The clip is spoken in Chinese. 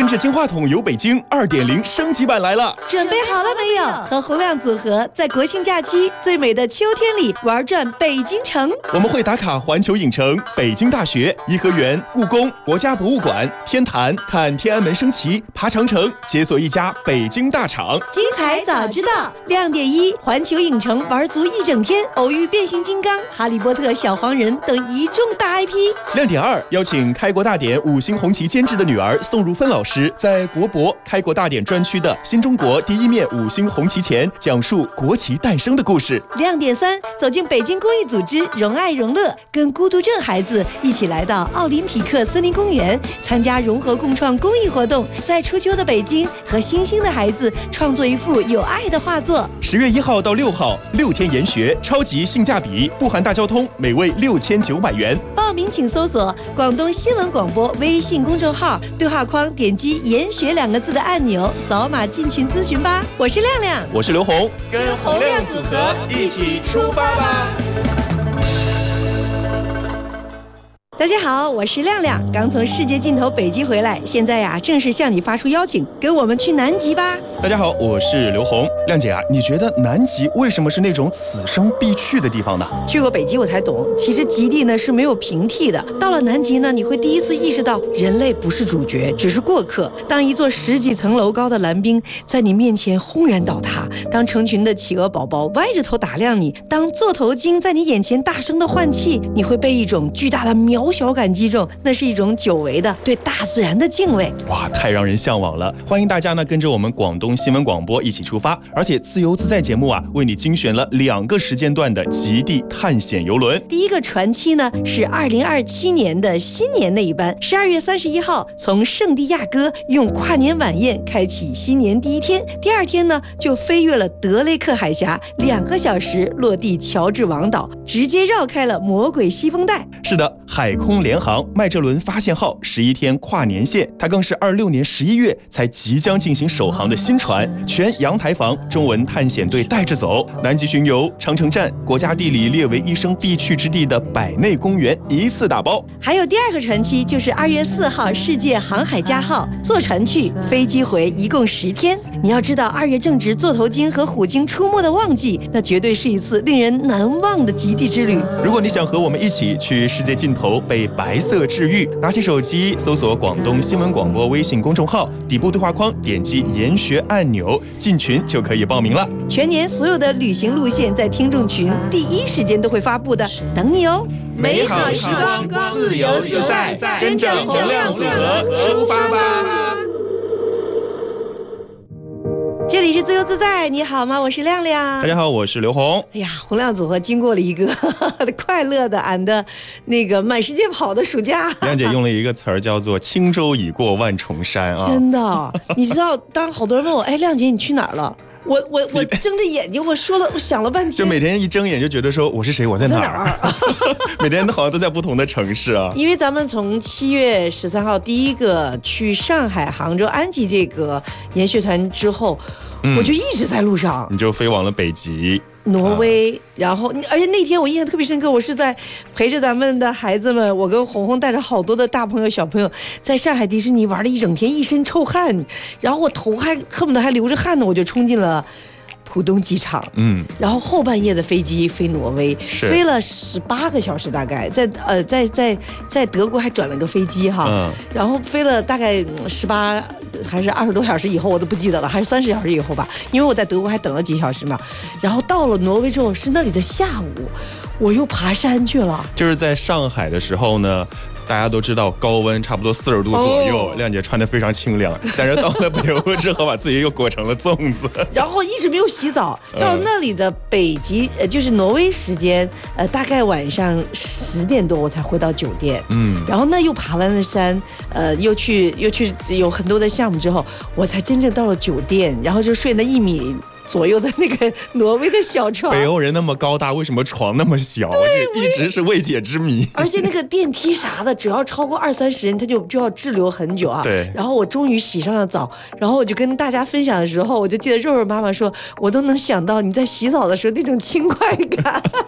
定制金话筒游北京 2.0 升级版来了， 准备好了没有？和洪亮组合在国庆假期最美的秋天里玩转北京城。 我们会打卡环球影城、北京大学、颐和园、故宫、国家博物馆、天坛，看天安门升旗，爬长城，解锁一家北京大厂。 精彩早知道，亮点1，环球影城玩足一整天，偶遇变形金刚、哈利波特、小黄人等一众大 IP。 亮点2，邀请开国大典5星红旗监制的女儿宋如芬老师，在国博开国大典专区的新中国第一面5星红旗前，讲述国旗诞生的故事。 亮点3，走进北京公益组织荣爱荣乐，跟孤独症孩子一起来到奥林匹克森林公园，参加融合共创公益活动，在初秋的北京和星星的孩子创作一幅有爱的画作。 10月1号到6号，6天研学，超级性价比，不含大交通，每位6900元。 报名请搜索广东新闻广播微信公众号，对话框点击研学2个字的按钮，扫码进群咨询吧。我是亮亮， 我是刘红， 跟洪亮组合一起出发吧。大家好，我是亮亮，刚从世界尽头北极回来，现在呀正式向你发出邀请，跟我们去南极吧。 大家好，我是刘红。亮姐啊，你觉得南极为什么是那种此生必去的地方呢？ 去过北极我才懂，其实极地呢是没有平替的。到了南极呢，你会第一次意识到人类不是主角，只是过客。当一座10几层楼高的蓝冰在你面前轰然倒塌，当成群的企鹅宝宝歪着头打量你，当座头鲸在你眼前大声的换气，你会被一种巨大的渺小感击中，那是一种久违的对大自然的敬畏。 哇，太让人向往了！欢迎大家呢跟着我们广东新闻广播一起出发，而且自由自在节目啊为你精选了2个时间段的极地探险游轮。 第一个船期呢是2027年的新年那一班，12月31号从圣地亚哥用跨年晚宴开启新年第一天，第2天呢就飞越了德雷克海峡，2个小时落地乔治王岛，直接绕开了魔鬼西风带。 是的，海空联航麦哲伦发现号11天跨年线，它更是26年11月才即将进行首航的新船，全阳台房中文探险队带着走，南极巡游、长城站、国家地理列为一生必去之地的百内公园一次打包。 还有第2个船期就是2月4号世界航海家号，坐船去，飞机回，一共10天。你要知道2月正值座头鲸和虎鲸出没的旺季，那绝对是一次令人难忘的极地之旅。 如果你想和我们一起去世界尽头被白色治愈，拿起手机搜索广东新闻广播微信公众号，底部对话框点击研学按钮，进群就可以报名了。 全年所有的旅行路线在听众群第一时间都会发布的，等你哦。 美好时光，自由自在，跟着洪亮组合出发吧。 这里是自由自在，你好吗？我是亮亮。 大家好，我是刘红。 哎呀，洪亮组合经过了一个快乐的俺的那个满世界跑的暑假。 亮姐用了一个词儿叫做轻舟已过万重山啊。 真的，你知道当好多人问我，哎，亮姐你去哪儿了？我睁着眼睛，我想了半天， 就每天一睁眼就觉得说我是谁，我在哪儿？每天好像都在不同的城市啊。 因为咱们从7月13号第一个去上海、杭州、安吉这个研学团之后，我就一直在路上， 你就飞往了北极。 挪威，然后而且那天我印象特别深刻，我是在陪着咱们的孩子们，我跟红红带着好多的大朋友小朋友在上海迪士尼玩了一整天，一身臭汗，然后我头还恨不得还流着汗呢，我就冲进了浦东机场，然后后半夜的飞机飞挪威，飞了18个小时，大概在德国还转了个飞机哈，然后飞了大概18还是20多小时以后我都不记得了，还是30小时以后吧，因为我在德国还等了几小时嘛，然后到了挪威之后是那里的下午，我又爬山去了。 就是在上海的时候呢，大家都知道高温差不多40度左右，亮姐穿得非常清凉，但是到了北欧之后把自己又裹成了粽子， 然后一直没有洗澡。到那里的北极就是挪威时间大概晚上10点多我才回到酒店，然后呢又爬完了山，又去有很多的项目之后，我才真正到了酒店，然后就睡那1米左右的那个挪威的小床。 北欧人那么高大，为什么床那么小？这一直是未解之谜。 而且那个电梯啥的，只要超过20-30人，他就要滞留很久啊。 对。 然后我终于洗上了澡，然后我就跟大家分享的时候，我就记得肉肉妈妈说，我都能想到你在洗澡的时候那种轻快感。